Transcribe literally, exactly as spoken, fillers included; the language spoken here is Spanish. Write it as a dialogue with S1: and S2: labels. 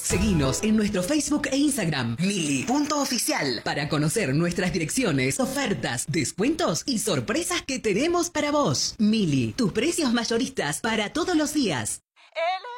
S1: Seguinos en nuestro Facebook e Instagram, mili punto oficial, para conocer nuestras direcciones, ofertas, descuentos y sorpresas que tenemos para vos. Mili, tus precios mayoristas para todos los días.
S2: El